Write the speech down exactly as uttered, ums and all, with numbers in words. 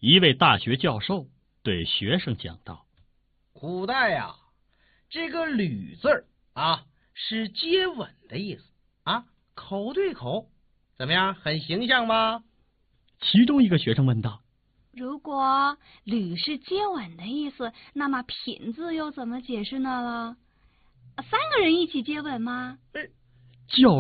一位大学教授对学生讲道： 古代呀、啊，这个履字儿啊是接吻的意思啊，口对口，怎么样？很形象吧？ 其中一个学生问道： 如果履是接吻的意思，那么品字又怎么解释呢了？三个人一起接吻吗？ 教